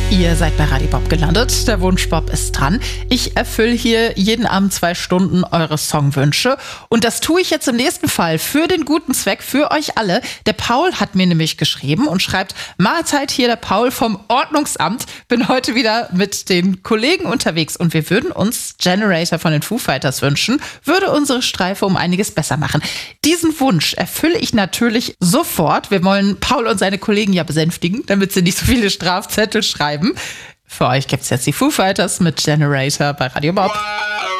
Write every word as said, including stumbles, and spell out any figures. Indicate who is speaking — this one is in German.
Speaker 1: Ihr seid bei Radio Bob gelandet. Der Wunschbob ist dran. Ich erfülle hier jeden Abend zwei Stunden eure Songwünsche. Und das tue ich jetzt im nächsten Fall für den guten Zweck, für euch alle. Der Paul hat mir nämlich geschrieben und schreibt: Mahlzeit, hier der Paul vom Ordnungsamt. Bin heute wieder mit den Kollegen unterwegs und wir würden uns Generator von den Foo Fighters wünschen. Würde unsere Streife um einiges besser machen. Diesen Wunsch erfülle ich natürlich sofort. Wir wollen Paul und seine Kollegen ja besänftigen, damit sie nicht so viele Strafzettel schreiben. Für euch gibt's jetzt die Foo Fighters mit Generator bei Radio Bob.